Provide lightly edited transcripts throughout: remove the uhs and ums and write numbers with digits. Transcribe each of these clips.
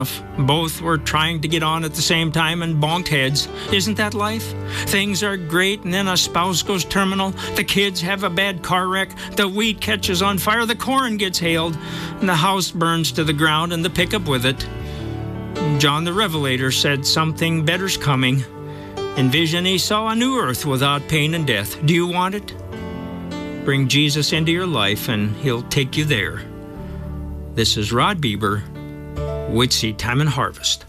Both were trying to get on at the same time and bonked heads. Isn't that life? Things are great, and then a spouse goes terminal. The kids have a bad car wreck. The wheat catches on fire. The corn gets hailed. And the house burns to the ground, and the pickup with it. John the Revelator said something better's coming. In vision, he saw a new earth without pain and death. Do you want it? Bring Jesus into your life, and he'll take you there. This is Rod Bieber with Seed Time and Harvest.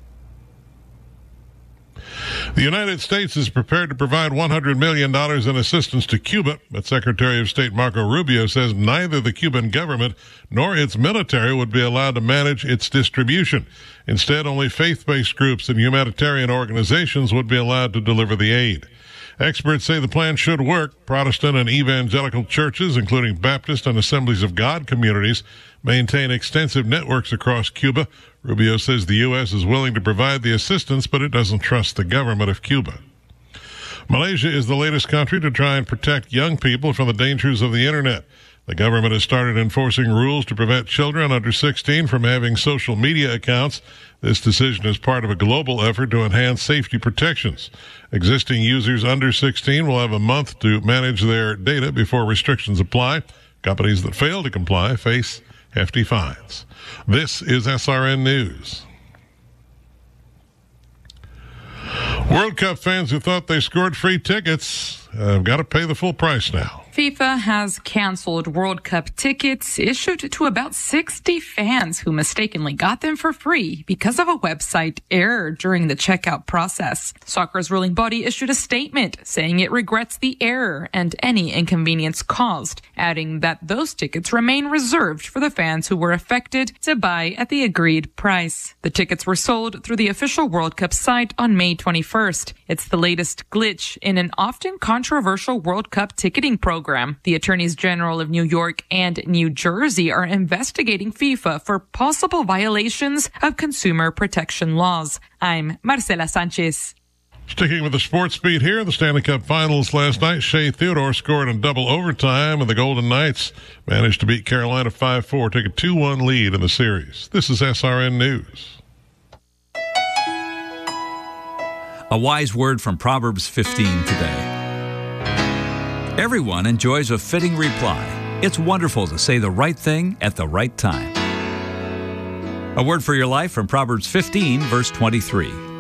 The United States is prepared to provide $100 million in assistance to Cuba, but Secretary of State Marco Rubio says neither the Cuban government nor its military would be allowed to manage its distribution. Instead, only faith-based groups and humanitarian organizations would be allowed to deliver the aid. Experts say the plan should work. Protestant and evangelical churches, including Baptist and Assemblies of God communities, maintain extensive networks across Cuba. Rubio says the U.S. is willing to provide the assistance, but it doesn't trust the government of Cuba. Malaysia is the latest country to try and protect young people from the dangers of the internet. The government has started enforcing rules to prevent children under 16 from having social media accounts. This decision is part of a global effort to enhance safety protections. Existing users under 16 will have a month to manage their data before restrictions apply. Companies that fail to comply face hefty fines. This is SRN News. World Cup fans who thought they scored free tickets have got to pay the full price now. FIFA has canceled World Cup tickets issued to about 60 fans who mistakenly got them for free because of a website error during the checkout process. Soccer's ruling body issued a statement saying it regrets the error and any inconvenience caused, adding that those tickets remain reserved for the fans who were affected to buy at the agreed price. The tickets were sold through the official World Cup site on May 21st. It's the latest glitch in an often controversial World Cup ticketing program. The attorneys general of New York and New Jersey are investigating FIFA for possible violations of consumer protection laws. I'm Marcela Sanchez. Sticking with the sports beat here, the Stanley Cup Finals last night, Shea Theodore scored in double overtime, and the Golden Knights managed to beat Carolina 5-4, take a 2-1 lead in the series. This is SRN News. A wise word from Proverbs 15 today. Everyone enjoys a fitting reply. It's wonderful to say the right thing at the right time. A word for your life from Proverbs 15, verse 23.